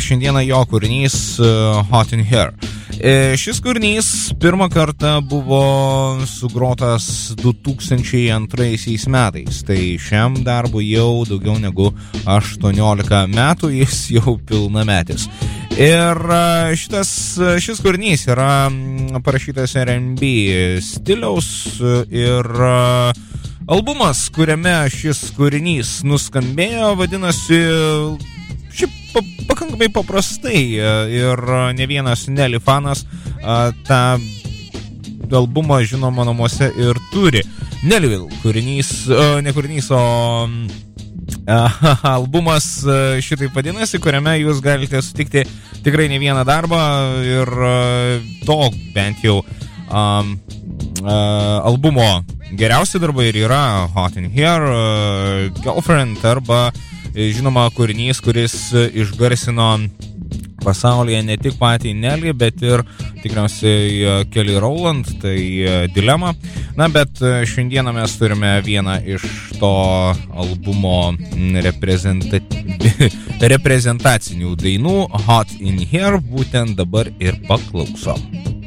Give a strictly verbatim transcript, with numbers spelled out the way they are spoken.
šiandieną jo kūrinys Hot in Here. Šis kūrinys pirmą kartą buvo sugrotas du tūkstančiai antraisiais metais, tai šiam darbui jau daugiau negu aštuoniolika metų, jis jau pilnametis. Ir šitas, šis kūrinys yra parašytas R and B stiliaus ir albumas, kuriame šis kūrinys nuskambėjo, vadinasi šiaip pakankamai paprastai ir ne vienas Nelly fanas tą albumą žinoma namuose ir turi. Nelly kūrinys, ne kūrinys, o albumas šitaip vadinasi, kuriame jūs galite sutikti tikrai ne vieną darbą ir to bent jau um, uh, albumo geriausi darbai ir yra Hot in Here, uh, Girlfriend arba žinoma kūrinys, kuris išgarsino pasaulyje ne tik patį Nelly, bet ir tikriausiai Kelly Rowland, tai Dilema. Na, bet šiandieną mes turime vieną iš to albumo reprezenta... reprezentacinių dainų Hot in Here, būtent dabar ir paklausom.